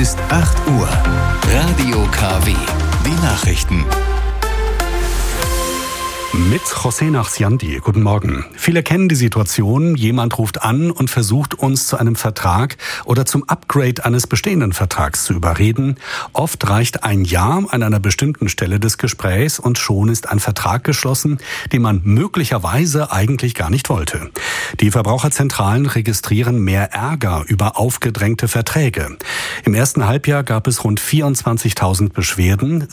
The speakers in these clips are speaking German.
ist 8 Uhr. Radio KW. Die Nachrichten. Mit José Nachsiandi. Guten Morgen. Viele kennen die Situation, jemand ruft an und versucht uns zu einem Vertrag oder zum Upgrade eines bestehenden Vertrags zu überreden. Oft reicht ein Ja an einer bestimmten Stelle des Gesprächs und schon ist ein Vertrag geschlossen, den man möglicherweise eigentlich gar nicht wollte. Die Verbraucherzentralen registrieren mehr Ärger über aufgedrängte Verträge. Im ersten Halbjahr gab es rund 24.000 Beschwerden,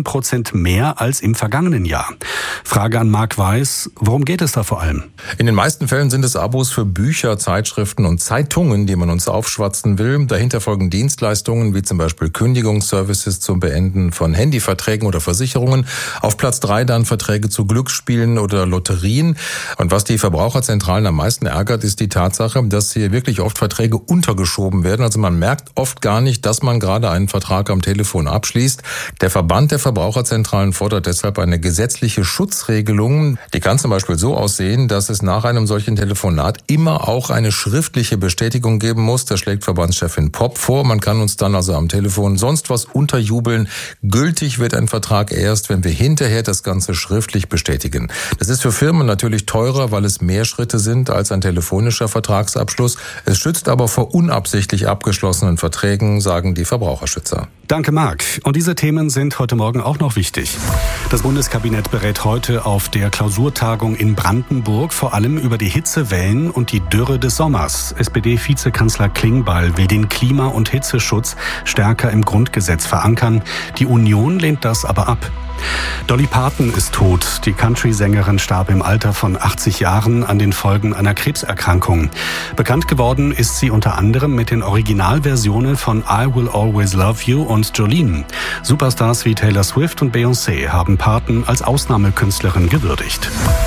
7% mehr als im vergangenen Jahr. Frage an Marc Weiß, worum geht es da vor allem? In den meisten Fällen sind es Abos für Bücher, Zeitschriften und Zeitungen, die man uns aufschwatzen will. Dahinter folgen Dienstleistungen wie zum Beispiel Kündigungsservices zum Beenden von Handyverträgen oder Versicherungen. Auf Platz 3 dann Verträge zu Glücksspielen oder Lotterien. Und was die Verbraucherzentralen am meisten ärgert, ist die Tatsache, dass hier wirklich oft Verträge untergeschoben werden. Also man merkt oft gar nicht, dass man gerade einen Vertrag am Telefon abschließt. Der Verband der Verbraucherzentralen fordert deshalb eine gesetzliche Schutzregelung. Die kann zum Beispiel so aussehen, dass es nach einem solchen Telefonat immer auch eine schriftliche Bestätigung geben muss. Das schlägt Verbandschefin Popp vor. Man kann uns dann also am Telefon sonst was unterjubeln. Gültig wird ein Vertrag erst, wenn wir hinterher das Ganze schriftlich bestätigen. Das ist für Firmen natürlich teurer, weil es mehr Schritte sind als ein telefonischer Vertragsabschluss. Es schützt aber vor unabsichtlich abgeschlossenen Verträgen, sagen die Verbraucherschützer. Danke, Marc. Und diese Themen sind heute Morgen auch noch wichtig. Das Bundeskabinett berät heute auf der Klausurtagung in Brandenburg vor allem über die Hitzewellen und die Dürre des Sommers. SPD-Vizekanzler Klingbeil will den Klima- und Hitzeschutz stärker im Grundgesetz verankern. Die Union lehnt das aber ab. Dolly Parton ist tot. Die Country-Sängerin starb im Alter von 80 Jahren an den Folgen einer Krebserkrankung. Bekannt geworden ist sie unter anderem mit den Originalversionen von I Will Always Love You und Jolene. Superstars wie Taylor Swift und Beyoncé haben Parton als Ausnahmekünstlerin gewürdigt.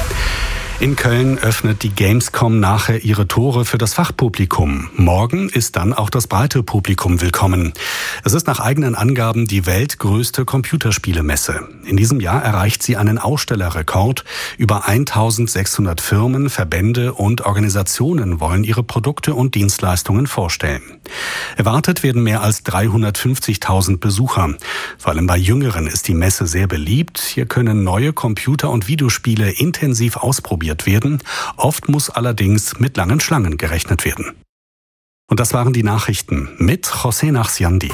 In Köln öffnet die Gamescom nachher ihre Tore für das Fachpublikum. Morgen ist dann auch das breite Publikum willkommen. Es ist nach eigenen Angaben die weltgrößte Computerspielemesse. In diesem Jahr erreicht sie einen Ausstellerrekord. Über 1.600 Firmen, Verbände und Organisationen wollen ihre Produkte und Dienstleistungen vorstellen. Erwartet werden mehr als 350.000 Besucher. Vor allem bei Jüngeren ist die Messe sehr beliebt. Hier können neue Computer- und Videospiele intensiv ausprobiert werden. Oft muss allerdings mit langen Schlangen gerechnet werden. Und das waren die Nachrichten mit José Nachsiandi.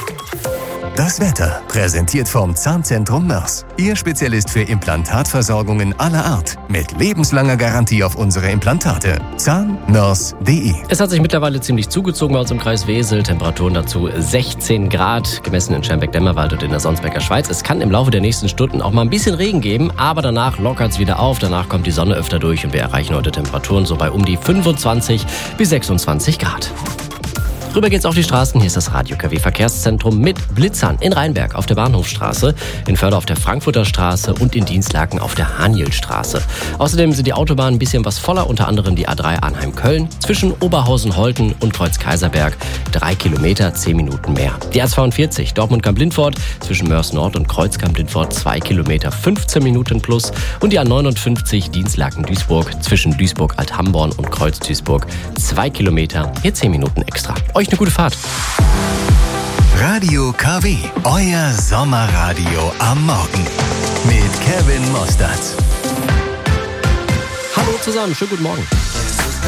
Das Wetter, präsentiert vom Zahnzentrum Mörs. Ihr Spezialist für Implantatversorgungen aller Art. Mit lebenslanger Garantie auf unsere Implantate. zahnmörs.de. Es hat sich mittlerweile ziemlich zugezogen bei uns im Kreis Wesel. Temperaturen dazu 16 Grad, gemessen in Schermbeck-Dämmerwald und in der Sonsbecker Schweiz. Es kann im Laufe der nächsten Stunden auch mal ein bisschen Regen geben, aber danach lockert es wieder auf. Danach kommt die Sonne öfter durch und wir erreichen heute Temperaturen so bei um die 25 bis 26 Grad. Rüber geht's auf die Straßen. Hier ist das Radio KW Verkehrszentrum mit Blitzern in Rheinberg auf der Bahnhofstraße, in Förde auf der Frankfurter Straße und in Dienstlaken auf der Hanielstraße. Außerdem sind die Autobahnen ein bisschen was voller, unter anderem die A3 Arnheim-Köln zwischen Oberhausen-Holten und Kreuz-Kaiserberg 3 Kilometer, 10 Minuten mehr. Die A42 Dortmund-Kamp-Lindfort zwischen Mörs-Nord und Kreuz-Kamp-Lindfort 2 Kilometer, 15 Minuten plus und die A59 Dienstlaken-Duisburg zwischen Duisburg-Althamborn und Kreuz-Duisburg 2 Kilometer, hier 10 Minuten extra. Euch eine gute Fahrt. Radio KW, euer Sommerradio am Morgen. Mit Kevin Mostert. Hallo zusammen, schönen guten Morgen.